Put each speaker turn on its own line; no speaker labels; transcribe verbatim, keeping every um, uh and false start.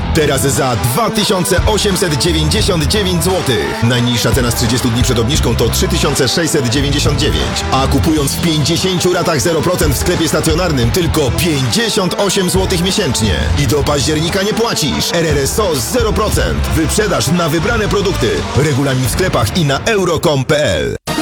Teraz za dwa tysiące osiemset dziewięćdziesiąt dziewięć złotych. Najniższa cena z trzydziestu dni przed obniżką to trzy tysiące sześćset dziewięćdziesiąt dziewięć. A kupując w pięćdziesięciu ratach zero procent w sklepie stacjonarnym tylko pięćdziesiąt osiem złotych miesięcznie. I do października nie płacisz. R R S O zero procent. Wyprzedaż na wybrane produkty. Regulamin w sklepach i na euro kropka com kropka p l.